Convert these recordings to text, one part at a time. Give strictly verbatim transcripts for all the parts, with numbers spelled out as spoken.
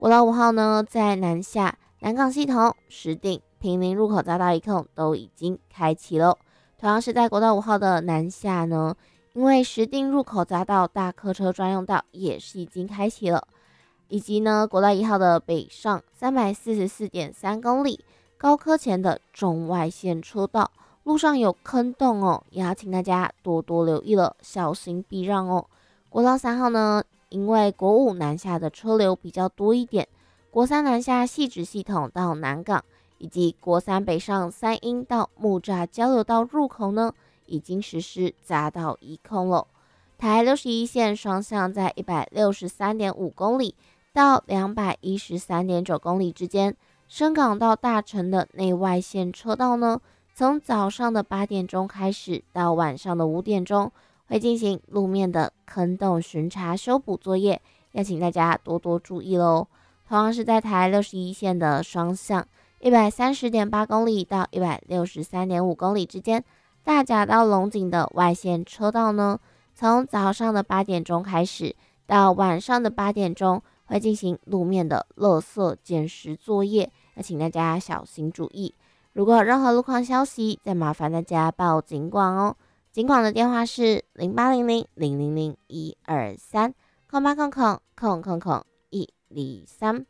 国道五号呢，在南下南港系统、石碇、平林入口匝道一控都已经开启了。同样是在国道五号的南下呢，因为石碇入口匝道大客车专用道也是已经开启了，以及呢国道一号的北上三百四十四点三公里高科前的中外线车道，路上有坑洞哦，也要请大家多多留意了，小心避让哦。国道三号呢，因为国五南下的车流比较多一点，国三南下汐止系统到南港，以及国三北上三鹰到木栅交流道入口呢，已经实施匝道一控了。台六十一线双向在一百六十三点五公里到两百一十三点九公里之间，深港到大城的内外线车道呢，从早上的八点钟开始到晚上的五点钟，会进行路面的坑洞巡查修补作业，要请大家多多注意喽。同样是在台六十一线的双向一百三十点八公里到一百六十三点五公里之间，大甲到龙井的外线车道呢，从早上的八点钟开始到晚上的八点钟，会进行路面的垃圾捡拾作业，要请大家小心注意。如果有任何路况消息，再麻烦大家报警广哦。警广的电话是零八零零零零零一二三空八空空空空空一零三。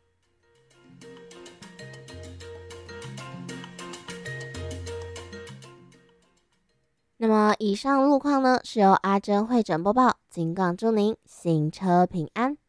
那么以上路况呢，是由阿珍会诊播报，警广祝您行车平安。